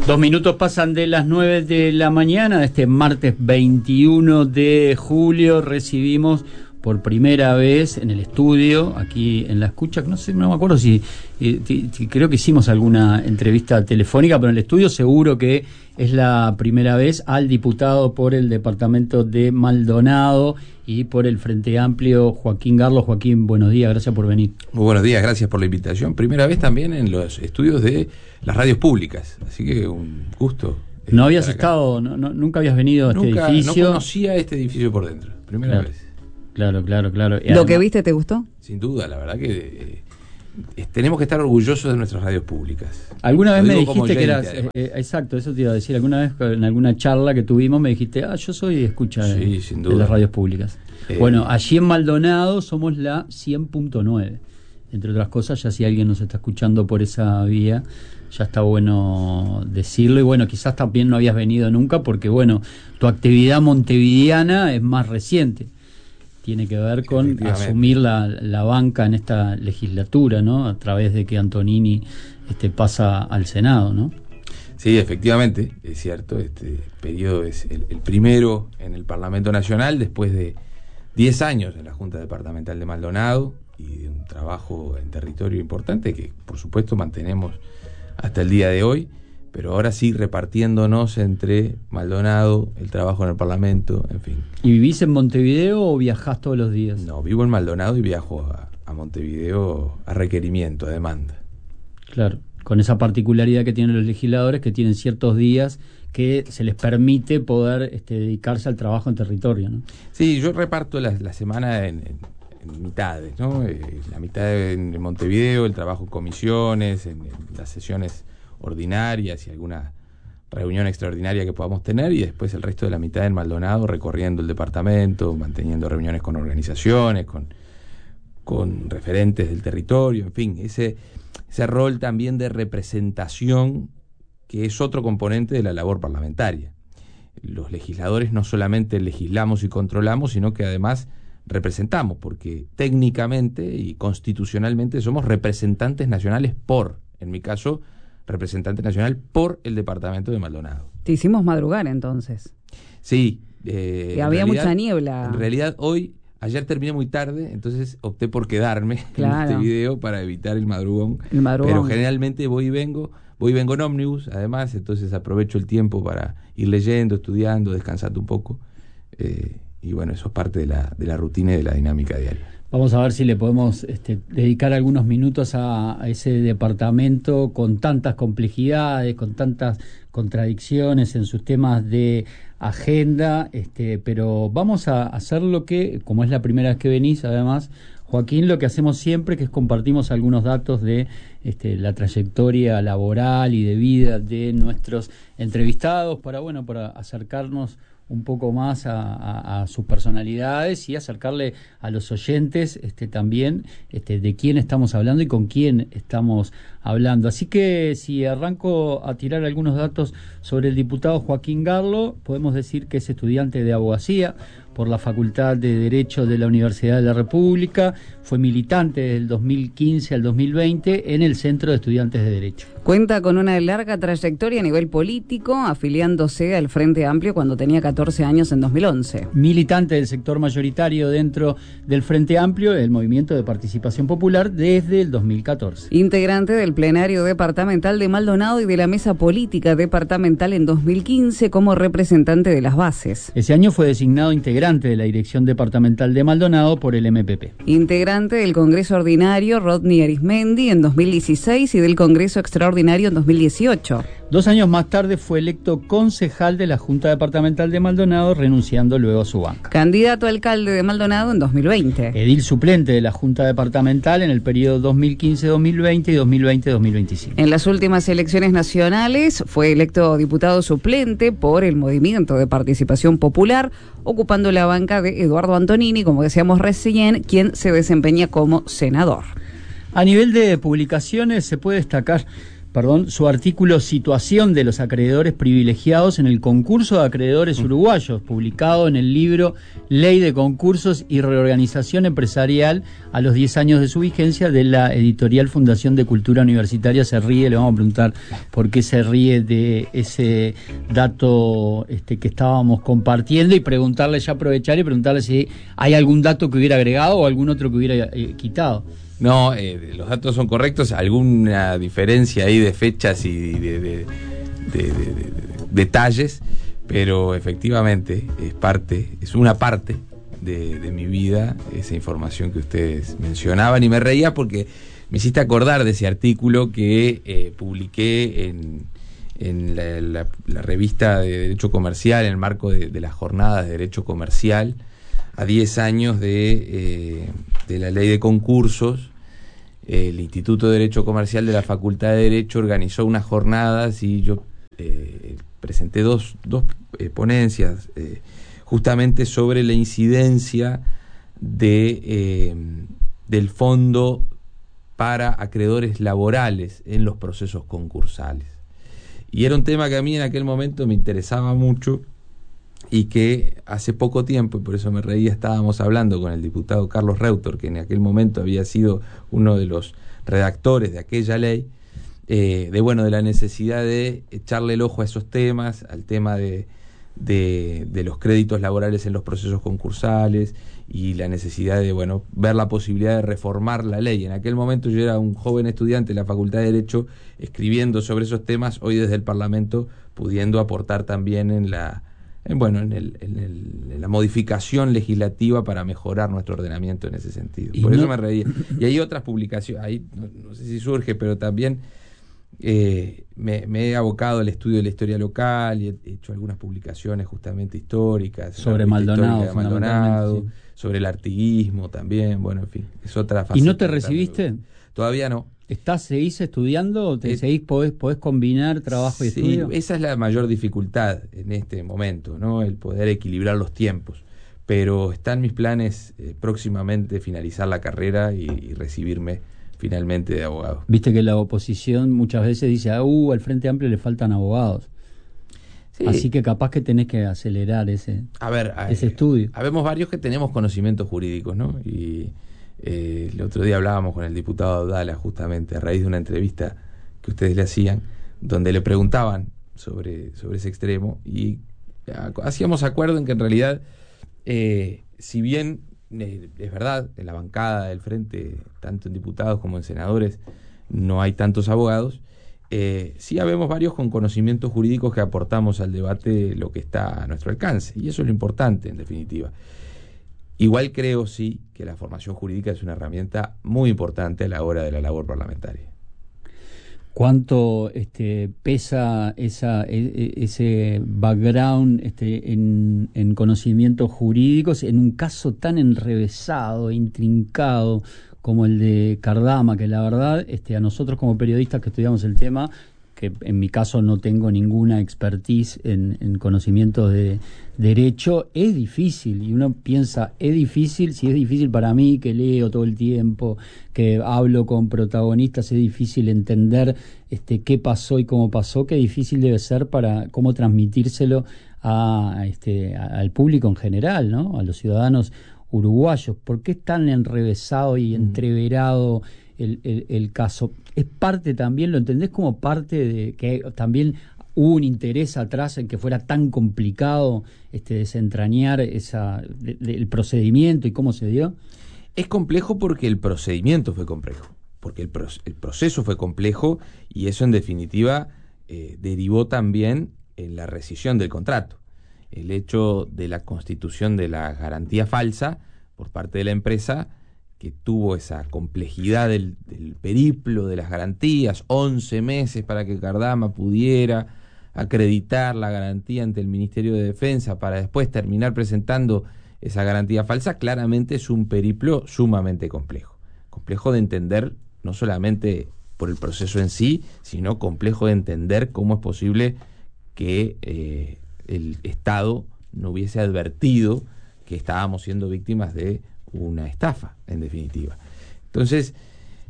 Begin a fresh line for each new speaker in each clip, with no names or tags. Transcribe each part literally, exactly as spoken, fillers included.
Dos minutos pasan de las nueve de la mañana. Este martes veintiuno de julio recibimos por primera vez en el estudio, aquí en La Escucha, no sé, no me acuerdo si, eh, t- t- creo que hicimos alguna entrevista telefónica, pero en el estudio seguro que es la primera vez, al diputado por el departamento de Maldonado y por el Frente Amplio, Joaquín Garlo. Joaquín, buenos días, gracias por venir.
Muy buenos días, gracias por la invitación. Primera vez también en los estudios de las radios públicas, así que un gusto. eh,
No habías
estar acá.
estado, no, no, nunca habías venido a este
Nunca,
edificio.
No conocía este edificio por dentro, primera
Claro.
vez.
Claro, claro, claro. Y
¿Lo
además-
que viste te gustó?
Sin duda, la verdad que eh, tenemos que estar orgullosos de nuestras radios públicas.
Alguna vez
Lo
me
digo como
dijiste que
oyente,
eras,
además.
eh, eh, exacto, eso te iba a decir, alguna vez en alguna charla que tuvimos me dijiste, ah, yo soy escucha de,
Sí, sin
de
duda.
las radios públicas.
Eh,
Bueno, allí en Maldonado somos la cien punto nueve, entre otras cosas, ya si alguien nos está escuchando por esa vía, ya está bueno decirlo, y bueno, quizás también no habías venido nunca porque, bueno, tu actividad montevideana es más reciente. Tiene que ver con
Efectivamente.
asumir la, la banca en esta legislatura, ¿no? A través de que Antonini este, pasa al Senado, ¿no?
Sí, efectivamente, es cierto, este periodo es el, el primero en el Parlamento Nacional después de diez años en la Junta Departamental de Maldonado y de un trabajo en territorio importante que por supuesto mantenemos hasta el día de hoy, pero ahora sí repartiéndonos entre Maldonado, el trabajo en el Parlamento, en fin.
¿Y vivís en Montevideo o viajás todos los días?
No, vivo en Maldonado y viajo a, a Montevideo a requerimiento, a demanda.
Claro, con esa particularidad que tienen los legisladores, que tienen ciertos días que se les permite poder este, dedicarse al trabajo en territorio, ¿no?
Sí, yo reparto la, la semana en, en, en mitades, ¿no? Eh, la mitad en Montevideo, el trabajo en comisiones, en, en las sesiones ordinarias y alguna reunión extraordinaria que podamos tener, y después el resto de la mitad en Maldonado recorriendo el departamento, manteniendo reuniones con organizaciones, con, con referentes del territorio, en fin, ese, ese rol también de representación que es otro componente de la labor parlamentaria. Los legisladores no solamente legislamos y controlamos, sino que además representamos, porque técnicamente y constitucionalmente somos representantes nacionales por, en mi caso, representante nacional por el departamento de Maldonado.
Te hicimos madrugar entonces.
Sí. Eh,
Y
en
había
realidad-
mucha niebla.
En realidad hoy, ayer terminé muy tarde, entonces opté por quedarme
Claro.
en este video para evitar el madrugón.
El madrugón.
Pero generalmente voy y vengo, voy y vengo en ómnibus, además, entonces aprovecho el tiempo para ir leyendo, estudiando, descansando un poco. Eh, y bueno, eso es parte de la, de la rutina y de la dinámica diaria.
Vamos a ver si le podemos este, dedicar algunos minutos a, a ese departamento con tantas complejidades, con tantas contradicciones en sus temas de agenda, este, pero vamos a hacer lo que, como es la primera vez que venís, además, Joaquín, lo que hacemos siempre, que es compartimos algunos datos de este, la trayectoria laboral y de vida de nuestros entrevistados para, bueno, para acercarnos un poco más a, a, a sus personalidades y acercarle a los oyentes este, también este, de quién estamos hablando y con quién estamos hablando. Así que si arranco a tirar algunos datos sobre el diputado Joaquín Garlo, podemos decir que es estudiante de abogacía por la Facultad de Derecho de la Universidad de la República, fue militante del dos mil quince al dos mil veinte en el Centro de Estudiantes de Derecho.
Cuenta con una larga trayectoria a nivel político, afiliándose al Frente Amplio cuando tenía catorce años en dos mil once.
Militante del sector mayoritario dentro del Frente Amplio, el Movimiento de Participación Popular, desde el dos mil catorce.
Integrante del Plenario Departamental de Maldonado y de la Mesa Política Departamental en dos mil quince como representante de las bases.
Ese año fue designado integrante de la Dirección Departamental de Maldonado por el M P P.
Integrante del Congreso Ordinario Rodney Arismendi en dos mil dieciséis y del Congreso Extraordinario en dos mil dieciocho.
Dos años más tarde fue electo concejal de la Junta Departamental de Maldonado, renunciando luego a su banca.
Candidato a alcalde de Maldonado en dos mil veinte.
Edil suplente de la Junta Departamental en el periodo dos mil quince a dos mil veinte y dos mil veinte a dos mil veinticinco.
En las últimas elecciones nacionales fue electo diputado suplente por el Movimiento de Participación Popular, ocupando la banca de Eduardo Antonini, como decíamos recién, quien se desempeña como senador.
A nivel de publicaciones se puede destacar perdón, su artículo Situación de los acreedores privilegiados en el concurso de acreedores uruguayos, publicado en el libro Ley de Concursos y Reorganización Empresarial a los diez años de su vigencia, de la editorial Fundación de Cultura Universitaria. Se ríe, le vamos a preguntar por qué se ríe de ese dato este, que estábamos compartiendo, y preguntarle, ya aprovechar y preguntarle si hay algún dato que hubiera agregado o algún otro que hubiera eh, quitado.
No, eh, los datos son correctos, alguna diferencia ahí de fechas y de, de, de, de, de, de detalles, pero efectivamente es parte, es una parte de, de mi vida, esa información que ustedes mencionaban, y me reía porque me hiciste acordar de ese artículo que eh, publiqué en, en la, la, la revista de Derecho Comercial en el marco de, de las jornadas de Derecho Comercial, a diez años de, eh, de la ley de concursos. El Instituto de Derecho Comercial de la Facultad de Derecho organizó unas jornadas y yo eh, presenté dos, dos eh, ponencias eh, justamente sobre la incidencia de, eh, del fondo para acreedores laborales en los procesos concursales. Y era un tema que a mí en aquel momento me interesaba mucho, y que hace poco tiempo, y por eso me reía, estábamos hablando con el diputado Carlos Reuter, que en aquel momento había sido uno de los redactores de aquella ley, eh, de bueno de la necesidad de echarle el ojo a esos temas, al tema de, de, de los créditos laborales en los procesos concursales, y la necesidad de bueno ver la posibilidad de reformar la ley. En aquel momento yo era un joven estudiante de la Facultad de Derecho escribiendo sobre esos temas, hoy desde el Parlamento pudiendo aportar también en la bueno, en, el, en, el, en la modificación legislativa para mejorar nuestro ordenamiento en ese sentido. Por no, eso me reía. Y hay otras publicaciones, ahí no, no sé si surge, pero también eh, me, me he abocado al estudio de la historia local y he hecho algunas publicaciones justamente históricas.
Sobre Maldonado,
de Maldonado sí. Sobre el artiguismo también, bueno, en fin, es otra faceta.
¿Y no te recibiste?
Todavía no.
¿Estás, seguís estudiando? ¿Te eh, seguís, podés, podés combinar trabajo y
sí,
estudio?
Esa es la mayor dificultad en este momento, ¿no? El poder equilibrar los tiempos. Pero están mis planes eh, próximamente finalizar la carrera y, y recibirme finalmente de abogado.
Viste que la oposición muchas veces dice, ah, uh, al Frente Amplio le faltan abogados. Sí. Así que capaz que tenés que acelerar ese,
a ver,
ese eh, estudio.
Habemos varios que tenemos conocimientos jurídicos, ¿no? Y Eh, el otro día hablábamos con el diputado Abdala justamente a raíz de una entrevista que ustedes le hacían, donde le preguntaban sobre, sobre ese extremo, y hacíamos acuerdo en que en realidad eh, si bien eh, es verdad, en la bancada del Frente, tanto en diputados como en senadores, no hay tantos abogados, eh, sí habemos varios con conocimientos jurídicos que aportamos al debate lo que está a nuestro alcance, y eso es lo importante en definitiva. Igual creo, sí, que la formación jurídica es una herramienta muy importante a la hora de la labor parlamentaria.
¿Cuánto este, pesa esa, e, ese background este, en, en conocimientos jurídicos en un caso tan enrevesado, intrincado como el de Cardama, que la verdad este, a nosotros como periodistas que estudiamos el tema, que en mi caso no tengo ninguna expertise en, en conocimientos de derecho, es difícil, y uno piensa, es difícil, si es difícil para mí, que leo todo el tiempo, que hablo con protagonistas, es difícil entender este qué pasó y cómo pasó, qué difícil debe ser para cómo transmitírselo a, este, a, al público en general, ¿no? A los ciudadanos uruguayos. ¿Por qué es tan enrevesado y entreverado el, el, el caso? Es parte también, ¿lo entendés como parte de que también hubo un interés atrás en que fuera tan complicado este desentrañar esa, de, de, el procedimiento y cómo se dio?
Es complejo porque el procedimiento fue complejo, porque el, pro, el proceso fue complejo, y eso en definitiva eh, derivó también en la rescisión del contrato. El hecho de la constitución de la garantía falsa por parte de la empresa, que tuvo esa complejidad del, del periplo de las garantías, once meses para que Cardama pudiera acreditar la garantía ante el Ministerio de Defensa para después terminar presentando esa garantía falsa, claramente es un periplo sumamente complejo. Complejo de entender no solamente por el proceso en sí, sino complejo de entender cómo es posible que eh, el Estado no hubiese advertido que estábamos siendo víctimas de una estafa, en definitiva. Entonces,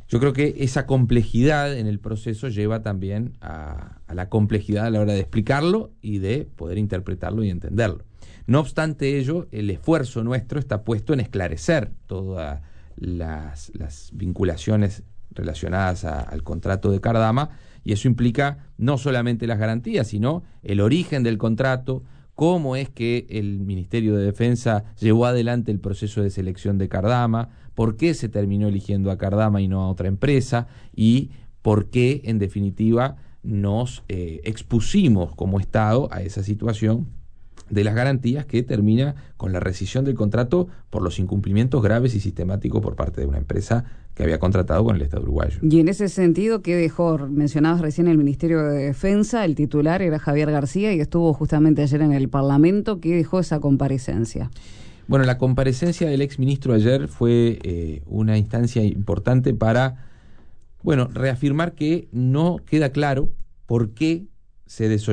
Yo creo que esa complejidad en el proceso lleva también a, a la complejidad a la hora de explicarlo y de poder interpretarlo y entenderlo. No obstante ello, el esfuerzo nuestro está puesto en esclarecer todas las, las vinculaciones relacionadas a, al contrato de Cardama, y eso implica no solamente las garantías, sino el origen del contrato, cómo es que el Ministerio de Defensa llevó adelante el proceso de selección de Cardama, por qué se terminó eligiendo a Cardama y no a otra empresa, y por qué, en definitiva, nos eh, expusimos como Estado a esa situación de las garantías que termina con la rescisión del contrato por los incumplimientos graves y sistemáticos por parte de una empresa que había contratado con el Estado uruguayo.
Y en ese sentido, ¿qué dejó? Mencionabas recién el Ministerio de Defensa, el titular era Javier García y estuvo justamente ayer en el Parlamento. ¿Qué dejó esa comparecencia?
Bueno, la comparecencia del exministro ayer fue eh, una instancia importante para, bueno, reafirmar que no queda claro por qué se desoyó